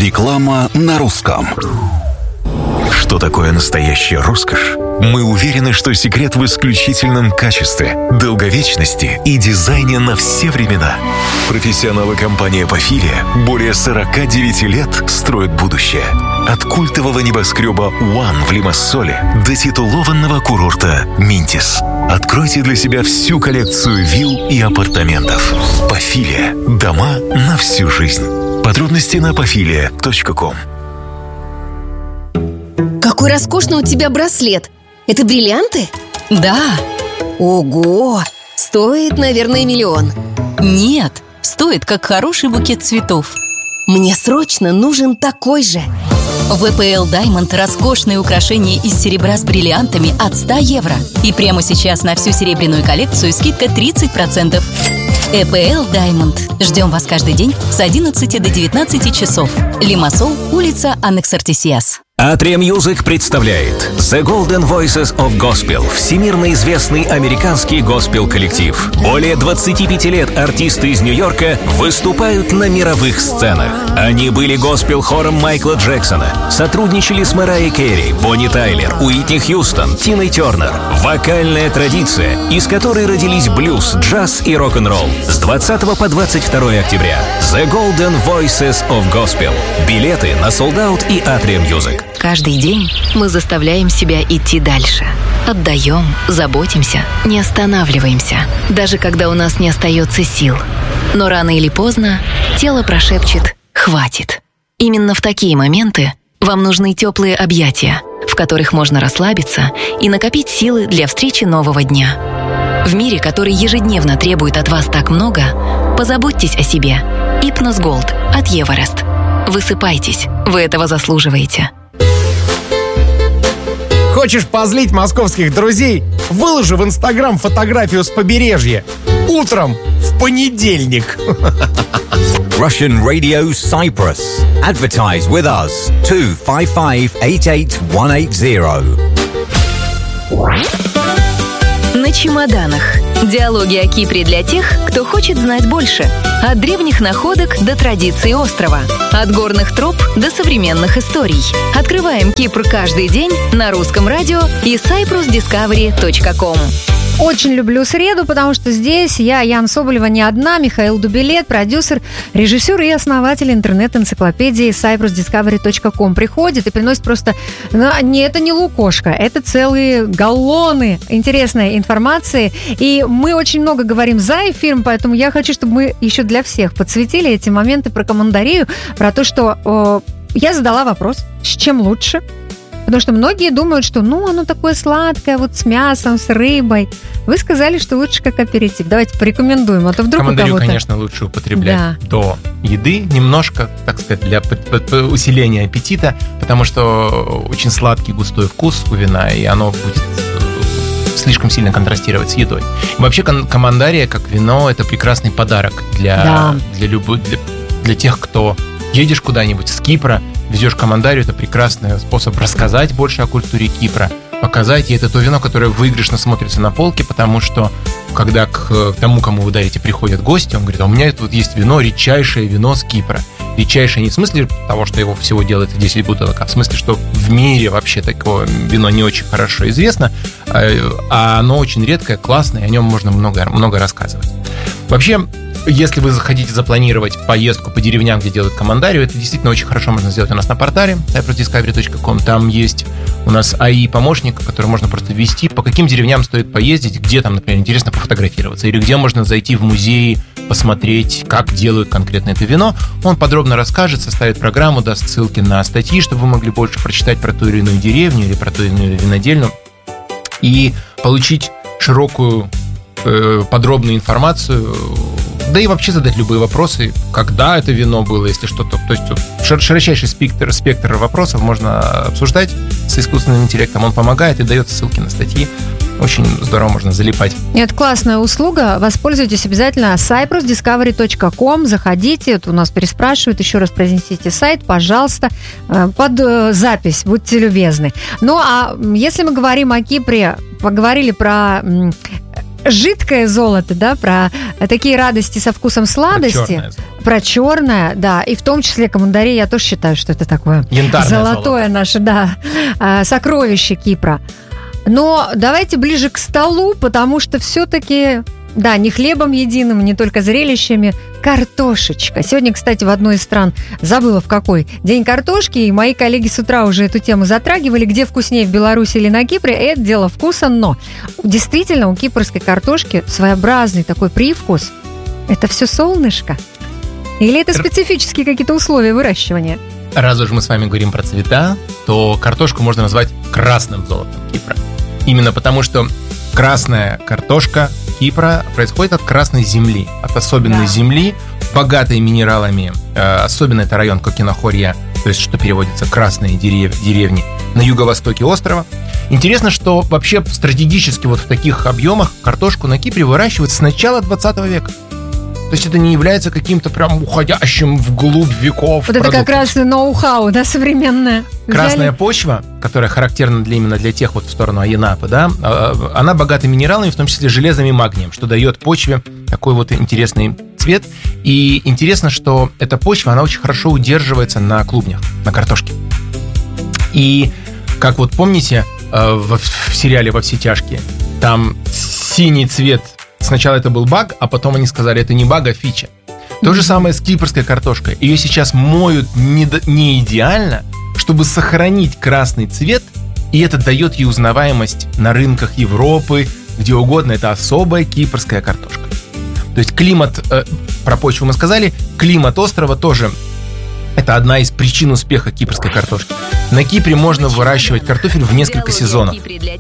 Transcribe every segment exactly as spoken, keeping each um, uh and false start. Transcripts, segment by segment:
Реклама на русском. Что такое настоящая роскошь? Мы уверены, что секрет в исключительном качестве, долговечности и дизайне на все времена. Профессионалы компании «Апофилия» более сорок девять лет строят будущее. От культового небоскреба «One» в Лимассоле до титулованного курорта «Минтис». Откройте для себя всю коллекцию вилл и апартаментов. «Апофилия» – дома на всю жизнь. Подробности на апофилия точка ком. Какой роскошный у тебя браслет! Это бриллианты? Да. Ого! Стоит, наверное, миллион. Нет, стоит как хороший букет цветов. Мне срочно нужен такой же. В и пи эл Diamond роскошные украшения из серебра с бриллиантами от ста евро. И прямо сейчас на всю серебряную коллекцию скидка тридцать процентов. и пи эл Diamond. Ждем вас каждый день с одиннадцати до девятнадцати часов. Лимассол, улица Аннекс-Артисиас. Atria Music представляет The Golden Voices of Gospel, всемирно известный американский госпел-коллектив. Более двадцати пяти лет артисты из Нью-Йорка выступают на мировых сценах. Они были госпел-хором Майкла Джексона, сотрудничали с Марайей Кэрри, Бонни Тайлер, Уитни Хьюстон, Тиной Тернер. Вокальная традиция, из которой родились блюз, джаз и рок-н-ролл. С двадцатого по двадцать второе октября The Golden Voices of Gospel. Билеты на Sold Out и Atria Music. Каждый день мы заставляем себя идти дальше. Отдаем, заботимся, не останавливаемся, даже когда у нас не остается сил. Но рано или поздно тело прошепчет «хватит». Именно в такие моменты вам нужны теплые объятия, в которых можно расслабиться и накопить силы для встречи нового дня. В мире, который ежедневно требует от вас так много, позаботьтесь о себе. Ипнос Голд от Эверест. Высыпайтесь, вы этого заслуживаете. Хочешь позлить московских друзей? Выложи в Инстаграм фотографию с побережья. Утром в понедельник. Russian Radio Cyprus. Advertise with us. two five five eight eight one eight zero. На чемоданах. Диалоги о Кипре для тех, кто хочет знать больше. От древних находок до традиций острова. От горных троп до современных историй. Открываем Кипр каждый день на русском радио и сайпрус дискавери точка ком. Очень люблю среду, потому что здесь я, Яна Соболева, не одна, Михаил Дубилет, продюсер, режиссер и основатель интернет-энциклопедии сайпрус дискавери точка ком приходит и приносит просто... Ну, не, это не лукошко, это целые галлоны интересной информации. И мы очень много говорим за эфиром, поэтому я хочу, чтобы мы еще для всех подсветили эти моменты про командарию, про то, что э, я задала вопрос, с чем лучше. Потому что многие думают, что ну оно такое сладкое, вот с мясом, с рыбой. Вы сказали, что лучше как аперитив. Давайте порекомендуем, а то вдруг командарию, у кого-то... конечно, лучше употреблять да. до еды, немножко, так сказать, для усиления аппетита, потому что очень сладкий густой вкус у вина, и оно будет слишком сильно контрастировать с едой. И вообще командария, как вино, это прекрасный подарок для, да. для, любых, для, для тех, кто едешь куда-нибудь с Кипра, везешь командарию, это прекрасный способ рассказать больше о культуре Кипра, показать, и это то вино, которое выигрышно смотрится на полке, потому что когда к тому, кому вы дарите, приходят гости, он говорит, а у меня тут есть вино, редчайшее вино с Кипра. Редчайшее не в смысле того, что его всего делает десять бутылок, а в смысле, что в мире вообще такое вино не очень хорошо известно, а оно очень редкое, классное, и о нем можно много, много рассказывать. Вообще, если вы захотите запланировать поездку по деревням, где делают командарию, это действительно очень хорошо можно сделать у нас на портале сайпрус дискавери точка ком. Там есть у нас эй ай-помощник, который можно просто ввести, по каким деревням стоит поездить, где там, например, интересно пофотографироваться, или где можно зайти в музей, посмотреть, как делают конкретно это вино. Он подробно расскажет, составит программу, даст ссылки на статьи, чтобы вы могли больше прочитать про ту или иную деревню или про ту или иную винодельню и получить широкую, э, подробную информацию, да и вообще задать любые вопросы, когда это вино было, если что-то. То есть широчайший спектр, спектр вопросов можно обсуждать с искусственным интеллектом. Он помогает и дает ссылки на статьи. Очень здорово можно залипать. Это классная услуга. Воспользуйтесь обязательно сайпрус дискавери точка ком. Заходите. Это у нас переспрашивают. Еще раз произнесите сайт, пожалуйста, под запись. Будьте любезны. Ну, а если мы говорим о Кипре, поговорили про жидкое золото, да, про такие радости со вкусом сладости. Про черное, про черное, да, и в том числе командари, я тоже считаю, что это такое янтарное золотое золото. Наше, да, сокровище Кипра. Но давайте ближе к столу, потому что все-таки, да, не хлебом единым, не только зрелищами, картошечка. Сегодня, кстати, в одной из стран, забыла в какой, день картошки, и мои коллеги с утра уже эту тему затрагивали, где вкуснее, в Беларуси или на Кипре, это дело вкуса, но действительно у кипрской картошки своеобразный такой привкус. Это все солнышко? Или это специфические какие-то условия выращивания? Раз уж мы с вами говорим про цвета, то картошку можно назвать красным золотом Кипра. Именно потому, что красная картошка Кипра происходит от красной земли, от особенной да. земли, богатой минералами. Особенно это район Кокинохорья, то есть, что переводится «красные дерев- деревни» на юго-востоке острова. Интересно, что вообще стратегически вот в таких объемах картошку на Кипре выращивают с начала двадцатого века. То есть это не является каким-то прям уходящим вглубь веков. Вот это как раз ноу-хау, да, современное. Красная Взяли? почва, которая характерна для, именно для тех вот в сторону Айенапы, да, она богата минералами, в том числе железом и магнием, что дает почве такой вот интересный цвет. И интересно, что эта почва, она очень хорошо удерживается на клубнях, на картошке. И как вот помните в, в сериале «Во все тяжкие», там синий цвет. Сначала это был баг, а потом они сказали, это не баг, а фича. То же самое с кипрской картошкой. Ее сейчас моют не, не идеально, чтобы сохранить красный цвет, и это дает ей узнаваемость на рынках Европы, где угодно. Это особая кипрская картошка. То есть климат, э, про почву мы сказали, климат острова тоже это одна из причин успеха кипрской картошки. На Кипре можно выращивать картофель в несколько сезонов.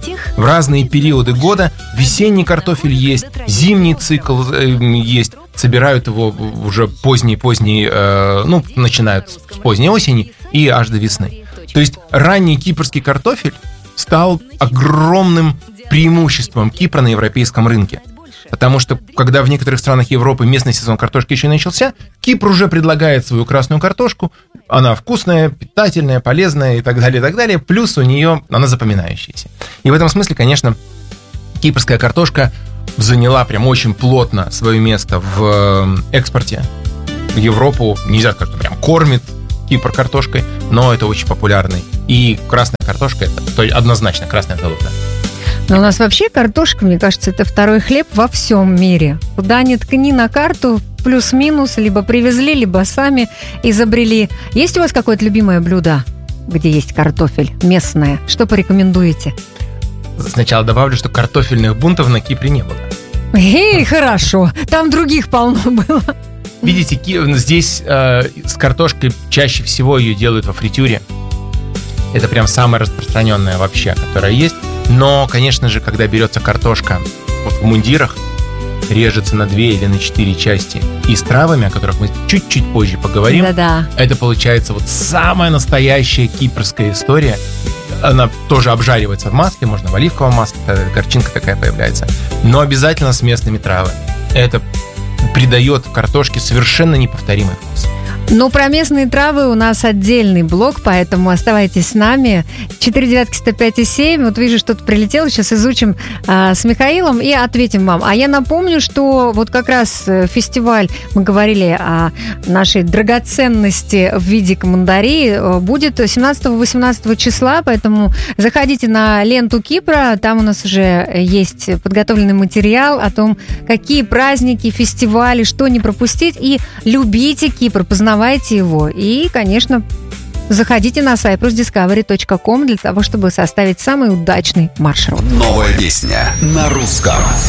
В разные периоды года весенний картофель есть, зимний цикл есть. Собирают его уже поздней-поздней, э, ну, начинают с поздней осени и аж до весны. То есть ранний кипрский картофель стал огромным преимуществом Кипра на европейском рынке. Потому что, когда в некоторых странах Европы местный сезон картошки еще не начался, Кипр уже предлагает свою красную картошку. Она вкусная, питательная, полезная и так далее, и так далее. Плюс у нее она запоминающаяся. И в этом смысле, конечно, кипрская картошка заняла прям очень плотно свое место в экспорте. В Европу нельзя сказать, что прям кормит Кипр картошкой, но это очень популярный. И красная картошка, это то есть однозначно красное золото. Но у нас вообще картошка, мне кажется, это второй хлеб во всем мире. Куда ни ткни на карту, плюс-минус, либо привезли, либо сами изобрели. Есть у вас какое-то любимое блюдо, где есть картофель местное? Что порекомендуете? Сначала добавлю, что картофельных бунтов на Кипре не было. Эй, хорошо, там других полно было. Видите, здесь э, с картошкой чаще всего ее делают во фритюре. Это прям самая распространенная вообще, которая есть. Но, конечно же, когда берется картошка вот в мундирах, режется на две или на четыре части и с травами, о которых мы чуть-чуть позже поговорим, да-да. Это получается вот самая настоящая кипрская история. Она тоже обжаривается в масле, можно в оливковом масле, горчинка такая появляется, но обязательно с местными травами. Это придает картошке совершенно неповторимый вкус. Ну, про местные травы у нас отдельный блок, поэтому оставайтесь с нами. четыре девятки сто пять и семь. Вот вижу, что-то прилетело. Сейчас изучим а, с Михаилом и ответим вам. А я напомню, что вот как раз фестиваль, мы говорили о нашей драгоценности в виде командарии, будет семнадцатого-восемнадцатого числа, поэтому заходите на ленту Кипра. Там у нас уже есть подготовленный материал о том, какие праздники, фестивали, что не пропустить. И любите Кипр, познавайте его. И, конечно, заходите на сайпрос дискавери точка ком для того, чтобы составить самый удачный маршрут. Новая песня на русском.